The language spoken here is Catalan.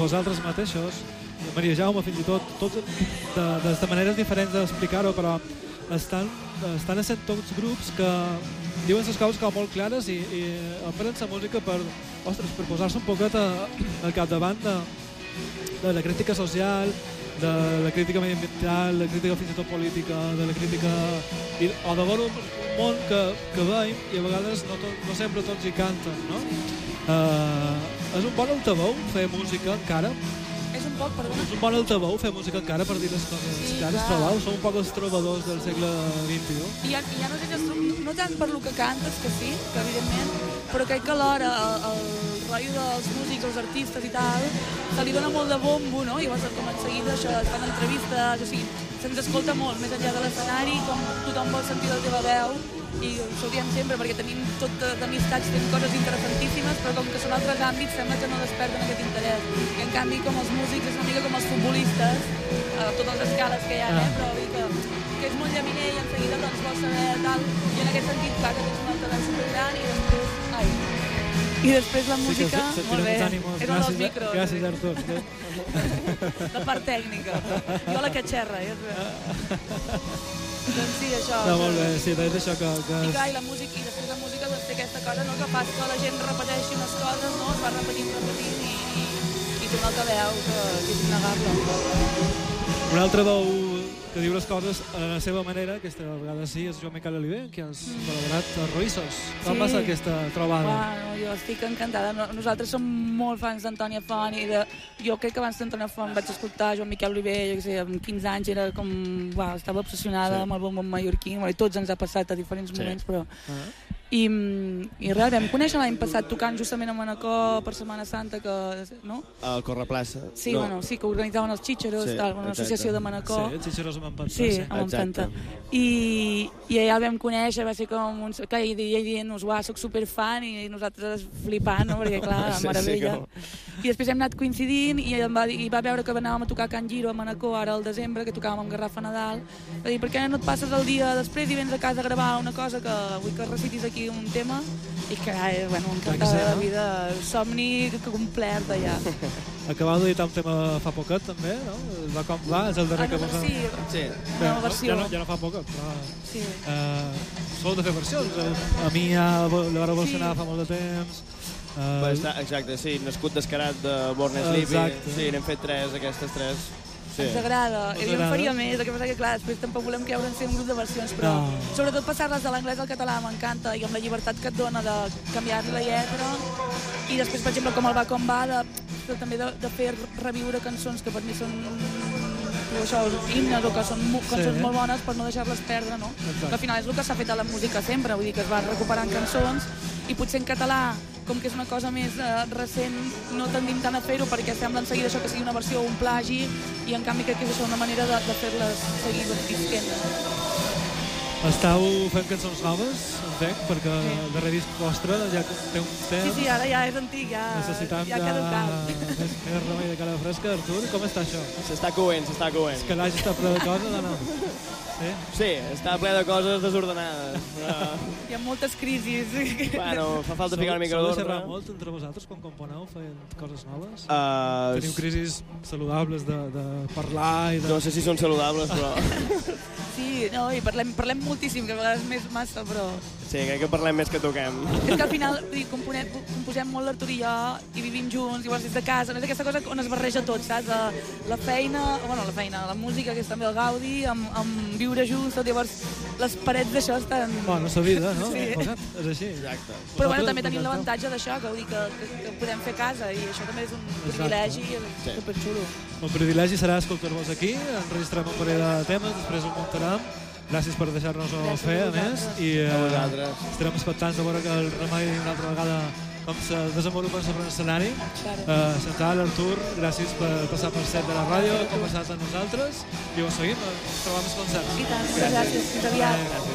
vosaltres mateixos, Maria Jaume fins i tot, tots de maneres diferents d'explicar-ho, però estan essent tots grups que diuen les coses com molt clares i empren la música per posar-se un poquet al capdavant de la crítica social, de la crítica mediambiental, de la crítica fins i tot política, de la crítica... o de veure un món que veiem i a vegades no sempre tots hi canten, no? És un bon altaveu fer música encara. És un poc, perdona. És un bon altaveu fer música encara per dir les coses clares, trobeu? Som un poc els trobadors del segle XXI. I ja no tant per lo que cantes, que sí, que evidentment, però crec que alhora el rotllo dels músics, els artistes i tal, se li dona molt de bombo, no? I llavors com en seguida això, es fan entrevistes, o sigui, se'ns escolta molt, més enllà de l'escenari, com tothom vol sentir la teva veu, i ho diem sempre perquè tenim tot d'amistats, tenim coses interessantíssimes, però com que són altres àmbits sembla que no desperten aquest interès. I en canvi, com els músics, és una mica com els futbolistes, a totes les escales que hi ha, però vull dir que és molt llaminer i en seguida doncs vol saber tal, i en aquest sentit, clar, que tens un altaveu supergran i després la música, sí, molt bé, és el dels micros. Gràcies, Artur. La part tècnica. Jo la que xerra, doncs sí, això. No, molt bé, sí, és això que... I clar, i després la música doncs té aquesta cosa, no?, que fa que la gent repeteixi unes coses, no?, es va repetint i té un altaveu que és innegable. Un altre que diu les coses a la seva manera, aquesta vegada sí, és Joan Miquel Oliver, que has col·laborat a Roïssos. Com va ser aquesta trobada? Bueno, jo estic encantada. Nosaltres som molt fans d'Antònia Font i jo crec que abans d'Antònia Font vaig escoltar Joan Miquel Oliver, jo què sé, amb 15 anys era com... estava obsessionada amb el bon mallorquí, i tots ens ha passat a diferents moments, però... I res, vam conèixer l'any passat tocant justament a Manacor per Setmana Santa, no? Al Correplaça. Sí, bueno, sí, que organitzaven els Xitxeros, una associació de Manacor. Sí, els Xitxeros amb Empenta. Sí, amb Empenta. I allà el vam conèixer, va ser com un... que ell dient-nos, uah, soc superfan, i nosaltres flipant, no? Perquè clar, meravella. I després hem anat coincidint i va veure que anàvem a tocar a Can Giro a Manacor ara al desembre, que tocàvem amb Garrafa Nadal. Va dir, per què no et passes el dia després i vens a casa a gravar una cosa que vull que recitis aquí un tema? I que, bueno, encantada de la vida, somni complert allà. Acabau d'editar un tema fa poquet, també, no? Va com va? És el darrer que posem? Sí, una versió. Ja no fa poquet, però... Sí. Sou de fer versions. A mi ja l'ha revolucionat fa molt de temps. Exacte, sí, Nascut Descarat de Born Sleepy. Sí, n'hem fet aquestes tres. Sí. Ens agrada, jo en faria més, el que passa que clar, després tampoc volem creure en ser un grup de versions, però sobretot passar-les de l'anglès al català m'encanta, i amb la llibertat que et dona de canviar-li la lletra, i després, per exemple, com el Va Com Va, també de fer reviure cançons que per mi són himnes o que són cançons molt bones per no deixar-les perdre, no? Que al final és el que s'ha fet a la música sempre, vull dir que es va recuperant cançons, i potser en català, com que és una cosa més recent, no tendim tant a fer-ho perquè sembla en seguida això que sigui una versió o un plagi, i en canvi crec que és això una manera de fer-les seguir visquent. Estàu fent cançons noves, entenc, perquè el darrer disc vostre ja té un temps. Sí, ara ja és antic, necessitam ja ha caducat. Més remei de cara fresca. Artur, com està això? S'està coent. És que l'Aix està ple de coses o no? Sí, està ple de coses desordenades. Hi ha moltes crisis. Bueno, fa falta ficar una mica d'ordre. Sou de xerrar molt entre vosaltres quan componeu, fent coses noves? Teniu crisis saludables de parlar i de... No sé si són saludables, però... Sí, no, i parlem moltíssim, que a vegades més massa, però... Sí, crec que parlem més que toquem. És que al final composem molt l'Artur i jo, i vivim junts, llavors des de casa, és aquesta cosa on es barreja tot, saps? La feina, la música, que és també el gaudi, amb viure junts, tot, llavors les parets d'això estan... Bueno, la vida, no? Sí. És així. Exacte. Però bueno, també tenim l'avantatge d'això, que vull dir que podem fer a casa, i això també és un privilegi superxulo. Un privilegi serà escoltar-vos aquí, enregistrem un parell de temes, després ho muntarem. Gràcies per deixar-nos-ho fer, a més, i estarem expectants de veure que el Remei una altra vegada com se desenvolupa sobre l'escenari. Chantal, Artur, gràcies per passar per set de la ràdio, que ha passat a nosaltres, i ho seguim, ens trobem als concerts. I tant, gràcies, fins aviat.